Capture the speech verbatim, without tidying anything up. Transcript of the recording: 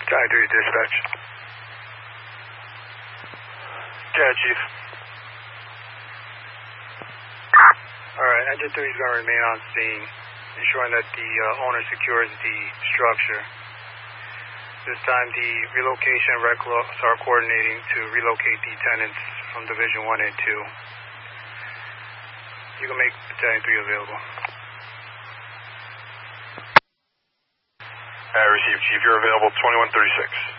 Battalion three, dispatch. Yeah, Chief. Alright, Engine three is going to remain on scene, ensuring that the uh, owner secures the structure. This time, the relocation and rec ops are coordinating to relocate the tenants from Division one and two. You can make Battalion three available. I received, Chief. You're available twenty-one thirty-six.